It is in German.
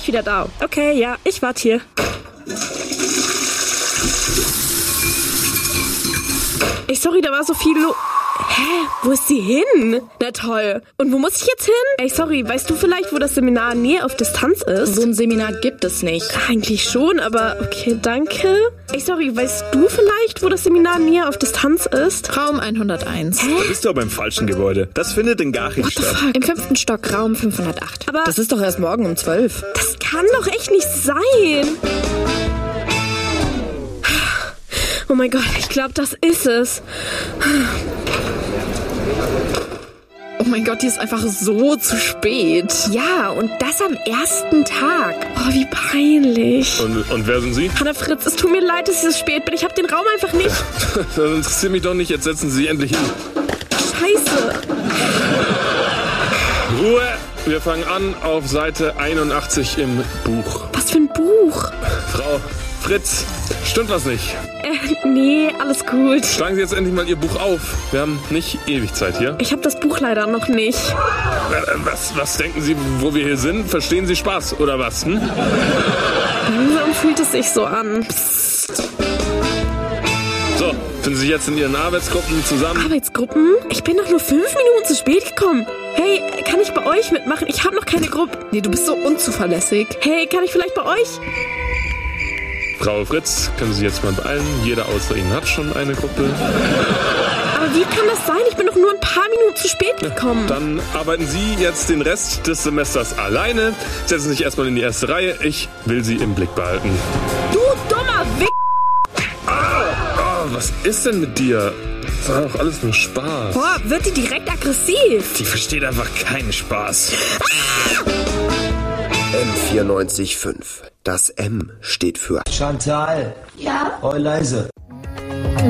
gleich wieder da. Okay, ja, ich warte hier. Ey, sorry, da war so viel Hä? Wo ist sie hin? Na toll. Und wo muss ich jetzt hin? Ey, sorry, weißt du vielleicht, wo das Seminar Nähe auf Distanz ist? So ein Seminar gibt es nicht. Eigentlich schon, aber okay, danke. Ey, sorry, weißt du vielleicht, wo das Seminar Nähe auf Distanz ist? Raum 101. Hä? Da bist du aber im falschen Gebäude. Das findet in Garching statt. Im 5. Stock, Raum 508. Aber das ist doch erst morgen um 12. Das kann doch echt nicht sein. Oh mein Gott, ich glaube, das ist es. Oh mein Gott, die ist einfach so zu spät. Ja, und das am ersten Tag. Oh, wie peinlich. Und wer sind Sie? Hanna Fritz, es tut mir leid, dass ich so spät bin. Ich habe den Raum einfach nicht. Das interessiert mich doch nicht. Jetzt setzen Sie sich endlich hin. Scheiße. Ruhe! Wir fangen an auf Seite 81 im Buch. Was für ein Buch? Frau Fritz, stimmt was nicht? Nee, alles gut. Schlagen Sie jetzt endlich mal Ihr Buch auf. Wir haben nicht ewig Zeit hier. Ich habe das Buch leider noch nicht. Was denken Sie, wo wir hier sind? Verstehen Sie Spaß oder was? Langsam fühlt es sich so an. Psst. So, finden Sie sich jetzt in Ihren Arbeitsgruppen zusammen? Arbeitsgruppen? Ich bin doch nur 5 Minuten zu spät gekommen. Hey, kann ich bei euch mitmachen? Ich habe noch keine Gruppe. Nee, du bist so unzuverlässig. Hey, kann ich vielleicht bei euch? Frau Fritz, können Sie jetzt mal beeilen? Jeder außer Ihnen hat schon eine Gruppe. Aber wie kann das sein? Ich bin doch nur ein paar Minuten zu spät gekommen. Dann arbeiten Sie jetzt den Rest des Semesters alleine. Setzen Sie sich erstmal in die erste Reihe. Ich will Sie im Blick behalten. Du dummer Wick... Was ist denn mit dir? Das war doch alles nur Spaß. Boah, wird die direkt aggressiv. Die versteht einfach keinen Spaß. M94.5. Das M steht für Chantal. Ja? Oh, leise.